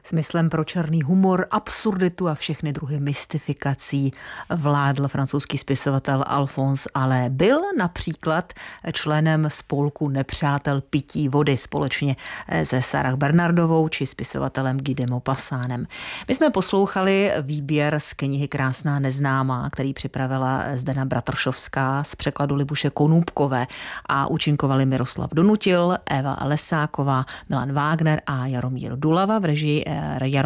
Smyslem pro černý humor, absurditu a všechny druhy mystifikací vládl francouzský spisovatel Alphonse Allais. Byl například členem spolku Nepřátel pití vody společně se Sarah Bernardovou či spisovatelem Guy de Maupassaanem. My jsme poslouchali výběr z knihy Krásná neznámá, který připravila Zdena Bratršovská z překladu Libuše Konůbkové a účinkovali Miroslav Donutil, Eva Lesáková, Milan Wagner a Jaromír Dulava v režii